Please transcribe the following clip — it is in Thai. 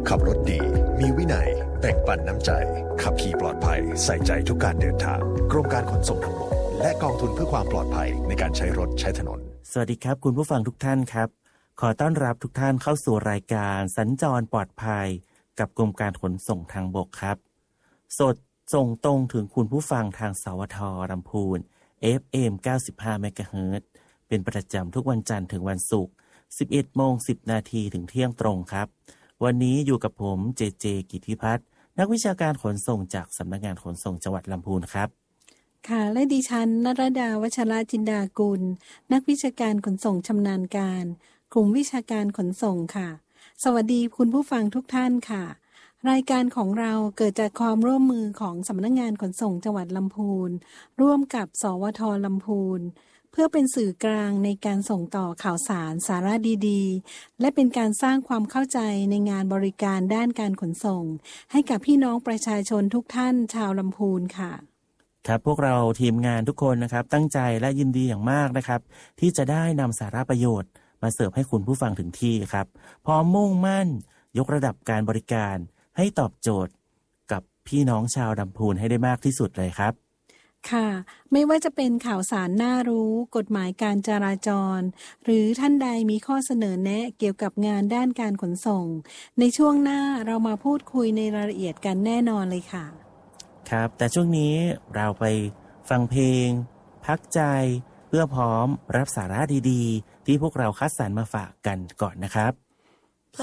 ขับรถดีมีวินัยแบ่งปันน้ำใจขับขี่ปลอดภัยใส่ใจทุกการเดินทางกรมการขนส่งทางบกและกองทุนเพื่อความปลอดภัยในการใช้รถใช้ถนนสวัสดีครับคุณผู้ฟังทุกท่านครับขอต้อนรับทุกท่านเข้าสู่รายการสัญจรปลอดภัยกับกรมการขนส่งทางบกครับสดส่งตรงถึงคุณผู้ฟังทางสวทลำพูน FM 95 เมกะเฮิรตซ์เป็นประจำทุกวันจันทร์ถึงวันศุกร์ 11:10 นาทีถึงเที่ยงตรงครับวันนี้อยู่กับผมเจเจกิติพัฒน์นักวิชาการขนส่งจากสำนักงานขนส่งจังหวัดลำพูนครับค่ะและดิฉันนรดาวัชรจินดากุลนักวิชาการขนส่งชำนาญการกลุ่มวิชาการขนส่งค่ะสวัสดีคุณผู้ฟังทุกท่านค่ะรายการของเราเกิดจากความร่วมมือของสำนักงานขนส่งจังหวัดลำพูนร่วมกับสวทลำพูนเพื่อเป็นสื่อกลางในการส่งต่อข่าวสารสาระดีๆและเป็นการสร้างความเข้าใจในงานบริการด้านการขนส่งให้กับพี่น้องประชาชนทุกท่านชาวลำพูนค่ะครับพวกเราทีมงานทุกคนนะครับตั้งใจและยินดีอย่างมากนะครับที่จะได้นำสาระประโยชน์มาเสิร์ฟให้คุณผู้ฟังถึงที่ครับพร้อมมุ่งมั่นยกระดับการบริการให้ตอบโจทย์กับพี่น้องชาวลำพูนให้ได้มากที่สุดเลยครับค่ะไม่ว่าจะเป็นข่าวสารน่ารู้กฎหมายการจราจรหรือท่านใดมีข้อเสนอแนะเกี่ยวกับงานด้านการขนส่งในช่วงหน้าเรามาพูดคุยในรายละเอียดกันแน่นอนเลยค่ะครับแต่ช่วงนี้เราไปฟังเพลงพักใจเพื่อพร้อมรับสาระดีๆที่พวกเราคัดสรรมาฝากกันก่อนนะครับ